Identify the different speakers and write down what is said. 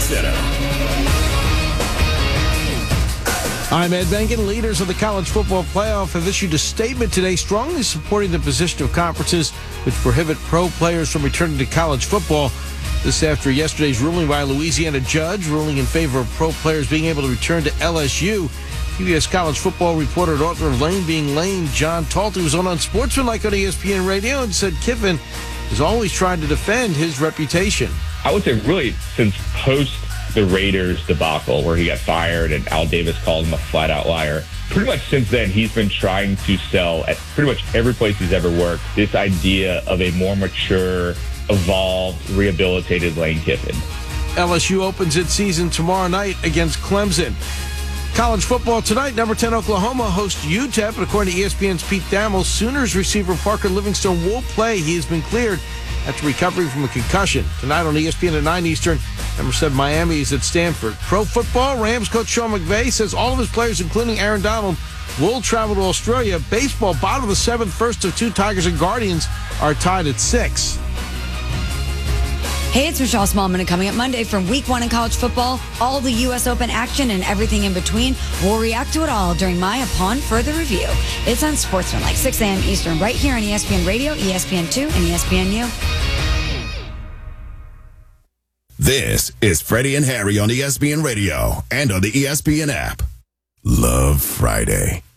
Speaker 1: Center.
Speaker 2: I'm Ed Bengen. Leaders of the college football playoff have issued a statement today strongly supporting the position of conferences which prohibit pro players from returning to college football. This after yesterday's ruling by a Louisiana judge ruling in favor of pro players being able to return to LSU. CBS college football reporter and author of Lane Being Lame, John Talty, was on Unsportsmanlike on ESPN Radio and said Kiffin has always tried to defend his reputation.
Speaker 3: I would say really since post the Raiders debacle where he got fired and Al Davis called him a flat-out liar, pretty much since then he's been trying to sell at pretty much every place he's ever worked this idea of a more mature, evolved, rehabilitated Lane Kiffin.
Speaker 2: LSU opens its season tomorrow night against Clemson. College football tonight, number 10 Oklahoma hosts UTEP, and according to ESPN's Pete Thamel, Sooners receiver Parker Livingstone will play. He has been cleared after recovery from a concussion. Tonight on ESPN at 9 Eastern, number 7 Miami is at Stanford. Pro football, Rams coach Sean McVay says all of his players, including Aaron Donald, will travel to Australia. Baseball, bottom of the 7th, first of 2 Tigers and Guardians are tied at 6.
Speaker 4: Hey, it's Michelle Smallman, and coming up Monday from Week 1 in college football, all the U.S. Open action and everything in between. We'll react to it all during my Upon Further Review. It's on Sportsmanlike, 6 a.m. Eastern, right here on ESPN Radio, ESPN2, and ESPNU.
Speaker 1: This is Freddie and Harry on ESPN Radio and on the ESPN app. Love Friday.